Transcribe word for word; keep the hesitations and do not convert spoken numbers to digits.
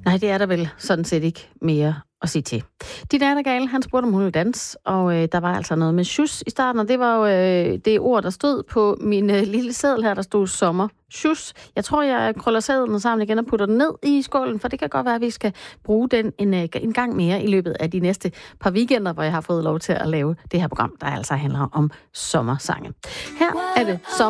Nej, det er der vel sådan set ikke mere at sige til. Din Nattergal, han spurgte, om hun ville danse, og øh, der var altså noget med sjus i starten, og det var jo øh, det ord, der stod på min øh, lille seddel her, der stod sommer. Sjus. Jeg tror, jeg krøller sedlen sammen igen og putter den ned i skålen, for det kan godt være, at vi skal bruge den en, øh, en gang mere i løbet af de næste par weekender, hvor jeg har fået lov til at lave det her program, der altså handler om sommersange. Her er det sommer.